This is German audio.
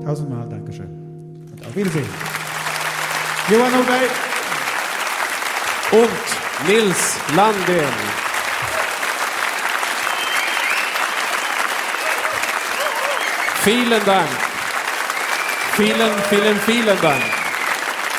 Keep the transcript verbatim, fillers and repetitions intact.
tausendmal Dankeschön. Und auf Wiedersehen. Johan Nordberg. Und Nils Landén. Vielen Dank. Vielen, vielen, vielen Dank.